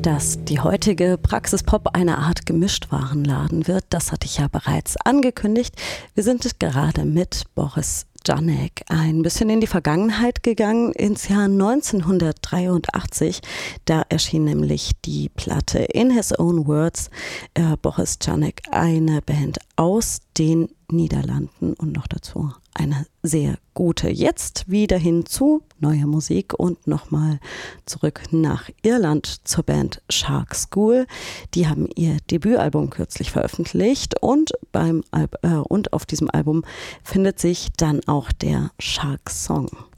Dass die heutige Praxispop eine Art Gemischtwarenladen wird, das hatte ich ja bereits angekündigt. Wir sind gerade mit Boris Janek ein bisschen in die Vergangenheit gegangen, ins Jahr 1983. Da erschien nämlich die Platte In His Own Words. Boris Janek, eine Band aus den Niederlanden und noch dazu eine sehr gute. Jetzt wieder hin zu neuer Musik und nochmal zurück nach Irland zur Band Shark School. Die haben ihr Debütalbum kürzlich veröffentlicht und und auf diesem Album findet sich dann auch der Shark Song.